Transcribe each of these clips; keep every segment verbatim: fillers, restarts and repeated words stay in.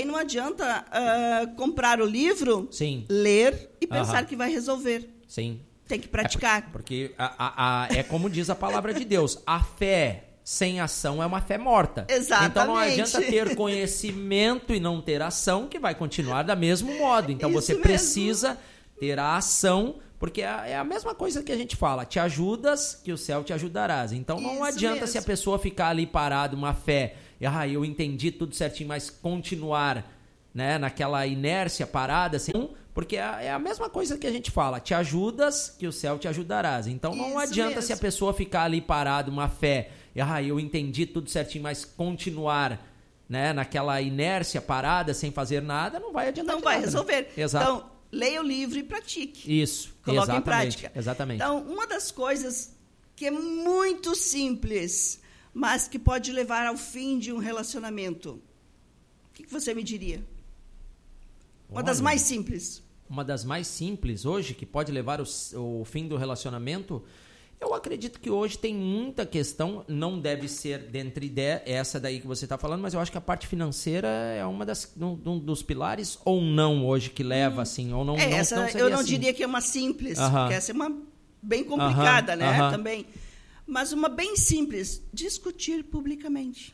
não adianta uh, comprar o livro, Sim. ler e pensar Aham. que vai resolver. Sim. Tem que praticar. É porque a, a, a, é como diz a palavra de Deus, a fé sem ação é uma fé morta. Exatamente. Então não adianta ter conhecimento e não ter ação, que vai continuar da mesmo modo. Então Isso você mesmo. precisa ter a ação, porque é a mesma coisa que a gente fala, te ajudas que o céu te ajudarás. Então não Isso adianta mesmo. se a pessoa ficar ali parada, uma fé, e, ah, eu entendi tudo certinho, mas continuar, né, naquela inércia parada, assim, porque é é a mesma coisa que a gente fala, te ajudas que o céu te ajudarás. Então não Isso adianta mesmo. se a pessoa ficar ali parada, uma fé, e, ah, eu entendi tudo certinho, mas continuar, né, naquela inércia parada, sem fazer nada, não vai adiantar. Não de vai nada, resolver. Né? Exato. Então, leia o livro e pratique. Isso, Coloque exatamente, em prática. Exatamente. Então, uma das coisas que é muito simples, mas que pode levar ao fim de um relacionamento, o que que você me diria? Uma das Olha, mais simples. Uma das mais simples hoje, que pode levar o, o fim do relacionamento, eu acredito que hoje tem muita questão, não deve ser dentre de, essa daí que você está falando, mas eu acho que a parte financeira é uma das, um, um dos pilares, ou não hoje, que leva hum. assim, ou não, é, não, essa não seria eu não assim. diria que é uma simples, uh-huh. porque essa é uma bem complicada, uh-huh. né, uh-huh. também. Mas uma bem simples, discutir publicamente.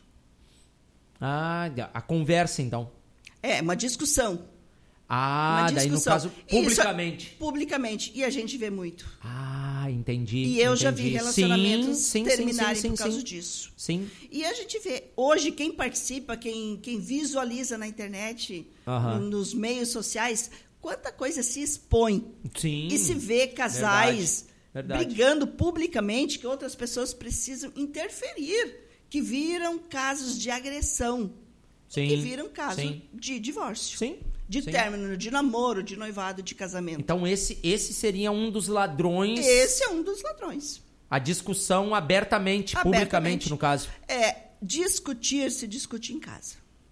Ah, a conversa, então. É, uma discussão. Ah, daí no caso, publicamente. Isso, publicamente. E a gente vê muito. Ah, entendi. E eu entendi. já vi relacionamentos sim, sim, terminarem sim, sim, por causa sim. disso. Sim. E a gente vê, hoje, quem participa, quem, quem visualiza na internet, uh-huh. no, nos meios sociais, quanta coisa se expõe. Sim. E se vê casais Verdade. Verdade. brigando publicamente que outras pessoas precisam interferir, que viram casos de agressão. Sim. Que viram casos sim. de divórcio. Sim. De Sim. término, de namoro, de noivado, de casamento. Então esse, esse seria um dos ladrões... Esse é um dos ladrões. A discussão abertamente, abertamente, publicamente, no caso. É, discutir, se discute em casa.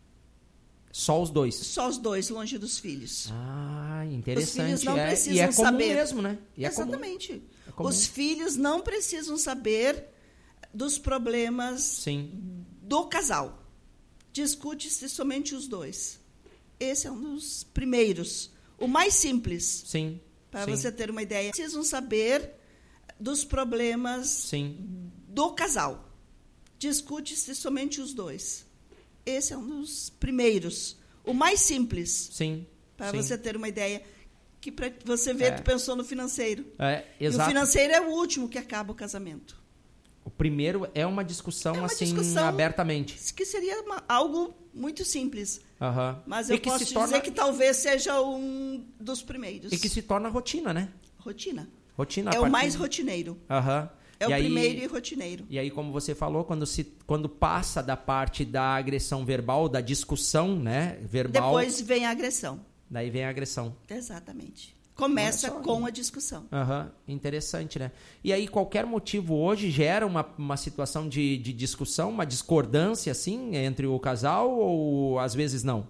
Só os dois? Só os dois, longe dos filhos. Ah, interessante. Os filhos não é, precisam e é comum saber. mesmo, né? E Exatamente. É comum. É comum. Os filhos não precisam saber dos problemas Sim. do casal. Discute-se somente os dois. Esse é um dos primeiros. O mais simples. Sim. Para sim. você ter uma ideia. Precisam saber dos problemas sim. do casal. Discute-se somente os dois. Esse é um dos primeiros. O mais simples. Sim. Para sim. você ter uma ideia. Que pra você vê, é. tu pensou no financeiro. É, exato. E o financeiro é o último que acaba o casamento. O primeiro é uma discussão, é uma assim, discussão abertamente. Que seria uma, algo muito simples. Uhum. Mas eu que posso te torna... dizer que talvez seja um dos primeiros. E que se torna rotina, né? Rotina. Rotina. É a o partir... mais rotineiro. Uhum. É e o aí... primeiro e rotineiro. E aí, como você falou, quando, se, quando passa da parte da agressão verbal, da discussão, né? Verbal... Depois vem a agressão. Daí vem a agressão. Exatamente. Começa só, com né? a discussão. Uhum. Interessante, né? E aí, qualquer motivo hoje gera uma, uma situação de, de discussão, uma discordância, assim, entre o casal ou às vezes não?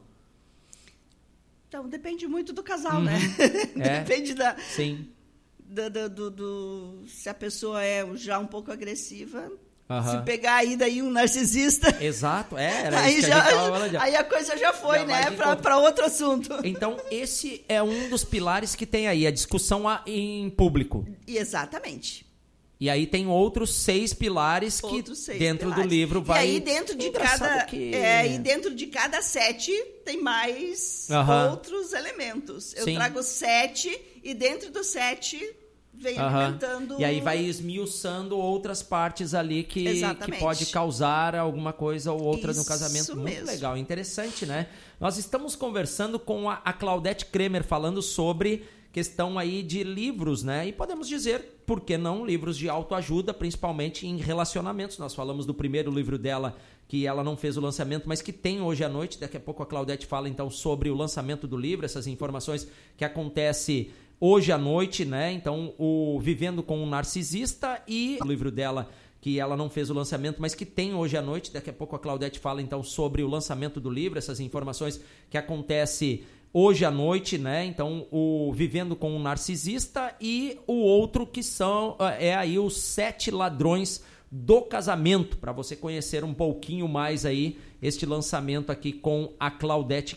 Então, depende muito do casal, uhum. né? É. Depende da... Sim. Do, do, do, do, se a pessoa é já um pouco agressiva, uhum. se pegar aí daí um narcisista... Exato, é, era aí, isso que já, a gente tava falando. Aí a coisa já foi, já né? Para outro assunto. Então, esse é um dos pilares que tem aí, a discussão em público. Exatamente. E aí tem outros seis pilares que outros seis dentro pilares. do livro vai... E aí dentro de cada... Que... É, e dentro de cada sete tem mais uhum. outros elementos. Eu Sim. trago sete e dentro dos sete vem uhum. alimentando... E aí vai esmiuçando outras partes ali que, que pode causar alguma coisa ou outra Isso no casamento. Muito mesmo. Legal, interessante, né? Nós estamos conversando com a, a Claudete Kremer, falando sobre questão aí de livros, né? E podemos dizer, por que não, livros de autoajuda, principalmente em relacionamentos. Nós falamos do primeiro livro dela, que ela não fez o lançamento, mas que tem hoje à noite. Daqui a pouco a Claudete fala, então, sobre o lançamento do livro, essas informações que acontece hoje à noite, né? Então, o Vivendo com um Narcisista e o livro dela, que ela não fez o lançamento, mas que tem hoje à noite. Daqui a pouco a Claudete fala, então, sobre o lançamento do livro, essas informações que acontece hoje à noite, né? Então, o Vivendo com um Narcisista e o outro que são, é aí os Sete Ladrões do Casamento, para você conhecer um pouquinho mais aí este lançamento aqui com a Claudete